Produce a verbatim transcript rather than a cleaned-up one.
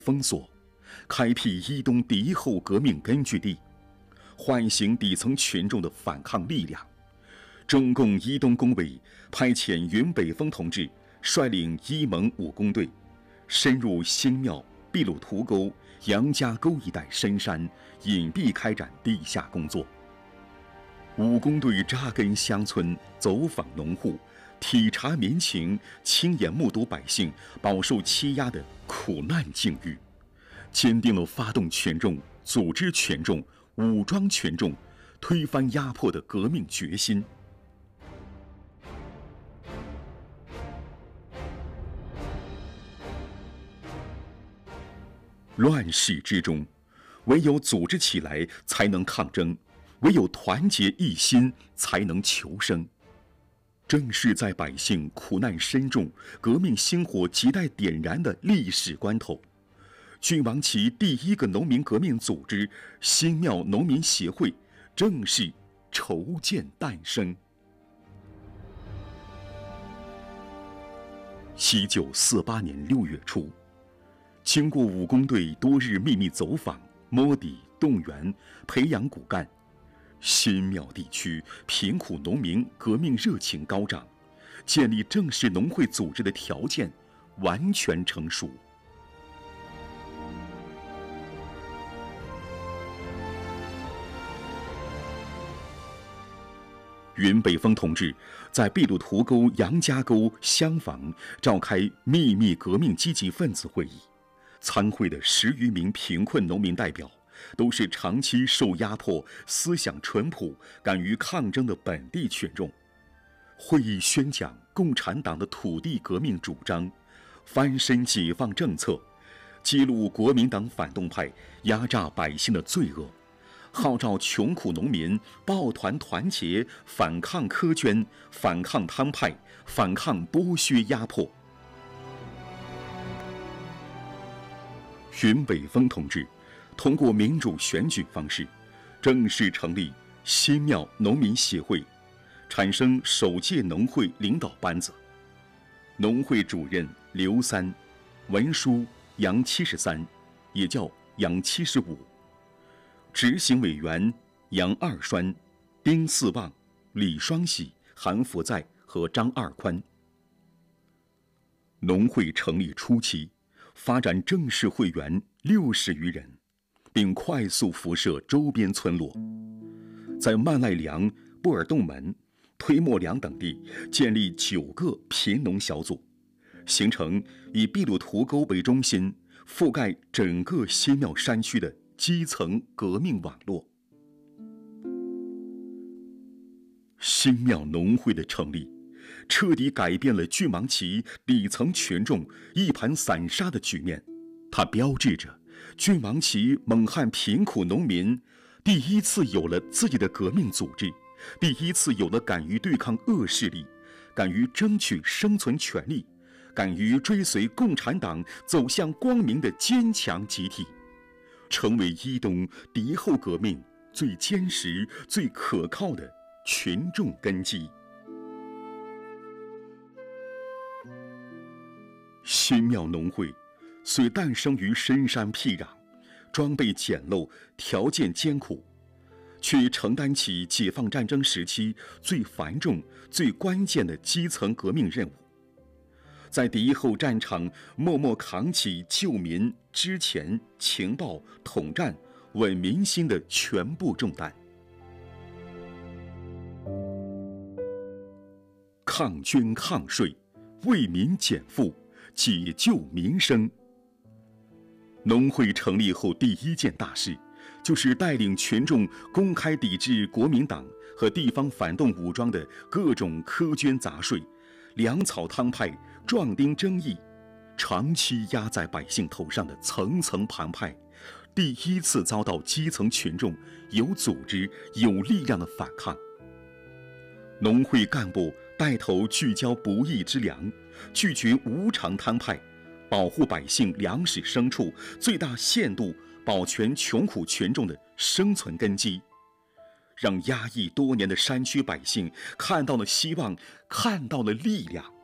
封锁，开辟伊东敌后革命根据地，唤醒底层群众的反抗力量。中共伊东工委派遣云北峰同志率领伊蒙武工队，深入兴庙、秘鲁图沟、杨家沟一带深山，隐蔽开展地下工作。武工队扎根乡村，走访农户，体察民情，亲眼目睹百姓饱受欺压的苦难境遇，坚定了发动群众、组织群众、武装群众，推翻压迫的革命决心。乱世之中，唯有组织起来才能抗争，唯有团结一心才能求生。正是在百姓苦难深重、革命星火亟待点燃的历史关头，郡王旗第一个农民革命组织兴庙农民协会正式筹建诞生。一九四八年六月初，经过武工队多日秘密走访、摸底、动员、培养骨干，新庙地区贫苦农民革命热情高涨，建立正式农会组织的条件完全成熟。云北峰同志在秘鲁图沟杨家沟厢房召开秘密革命积极分子会议，参会的十余名贫困农民代表都是长期受压迫、思想淳朴、敢于抗争的本地群众。会议宣讲共产党的土地革命主张，翻身解放政策，揭露国民党反动派压榨百姓的罪恶，号召穷苦农民抱团团结，反抗苛捐，反抗摊派，反抗剥削压迫。云北峰同志通过民主选举方式，正式成立新庙农民协会，产生首届农会领导班子。农会主任刘三，文书杨七十三，也叫杨七十五。执行委员杨二栓、丁四旺、李双喜、韩福在和张二宽。农会成立初期，发展正式会员六十余人，并快速辐射周边村落，在曼赖良、布尔洞门、推磨梁等地建立九个贫农小组，形成以秘鲁图沟为中心，覆盖整个新庙山区的基层革命网络。新庙农会的成立，彻底改变了郡王旗底层群众一盘散沙的局面。它标志着郡王旗蒙汉贫苦农民第一次有了自己的革命组织，第一次有了敢于对抗恶势力、敢于争取生存权利、敢于追随共产党走向光明的坚强集体，成为伊东敌后革命最坚实、最可靠的群众根基。新庙农会虽诞生于深山僻壤，装备简陋，条件艰苦，却承担起解放战争时期最繁重、最关键的基层革命任务，在敌后战场默默扛起救民、支钱、情报、统战、稳民心的全部重担。抗捐抗税，为民减负，解救民生。农会成立后第一件大事，就是带领群众公开抵制国民党和地方反动武装的各种苛捐杂税、粮草摊派、壮丁争议，长期压在百姓头上的层层盘派，第一次遭到基层群众有组织、有力量的反抗。农会干部带头聚焦不义之粮，拒绝无偿摊派，保护百姓粮食牲畜，最大限度保全穷苦群众的生存根基，让压抑多年的山区百姓看到了希望，看到了力量。